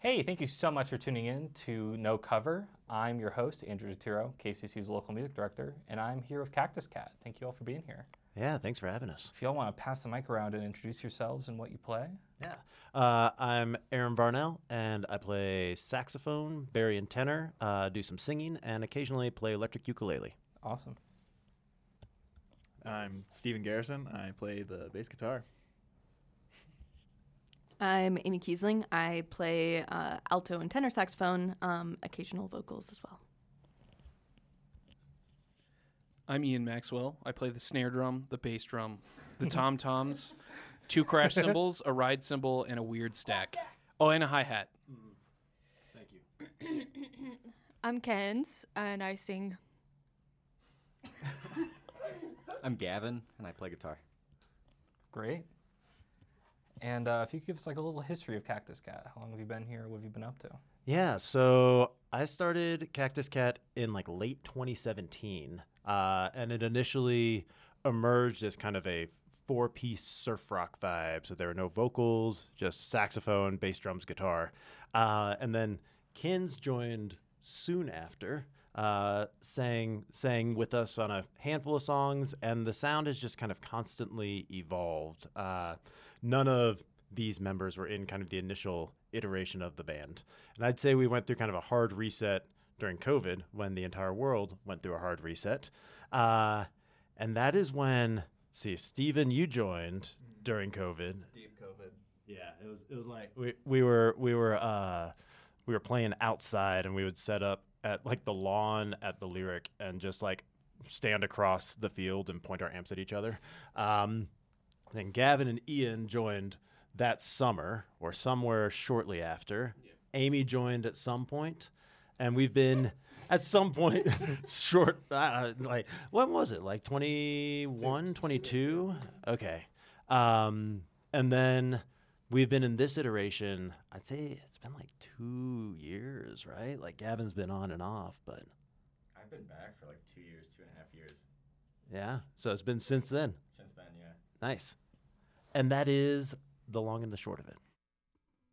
Hey, thank you so much for tuning in to No Cover. I'm your host, Andrew Detiro, KCCU's local music director, and I'm here with Cactus Cat. Thank you all for being here. Yeah, thanks for having us. If y'all want to pass the mic around and introduce yourselves and what you play. Yeah. I'm Aaron Varnell, and I play saxophone, baritone tenor, do some singing, and occasionally play electric ukulele. Awesome. I'm Steven Garrison. I play the bass guitar. I'm Amy Kiesling. I play alto and tenor saxophone, occasional vocals as well. I'm Ian Maxwell. I play the snare drum, the bass drum, the tom-toms, 2 crash cymbals, a ride cymbal, and a weird stack. Oh, and a hi-hat. Thank you. I'm Kens, and I sing. I'm Gavin, and I play guitar. Great. And if you could give us like a little history of Cactus Cat. How long have you been here? What have you been up to? Yeah, so I started Cactus Cat in like late 2017, and it initially emerged as kind of a 4-piece surf rock vibe. So there were no vocals, just saxophone, bass drums, guitar. And then Kins joined soon after, sang with us on a handful of songs, and the sound has just kind of constantly evolved. None of these members were in kind of the initial iteration of the band. And I'd say we went through kind of a hard reset during COVID when the entire world went through a hard reset. And that is when, Steven, you joined during COVID. Deep COVID. Yeah, it was like we were playing outside, and we would set up at like the lawn at the Lyric and just like stand across the field and point our amps at each other. Then Gavin and Ian joined that summer or somewhere shortly after. Yeah. Amy joined at some point, and we've been at some point short, like, when was it? Like 21, 22? Okay. And then we've been in this iteration, I'd say it's been like 2 years, right? Like Gavin's been on and off, but. I've been back for like 2 years, 2.5 years. Yeah. So it's been since then. Since then, yeah. Nice. And that is the long and the short of it.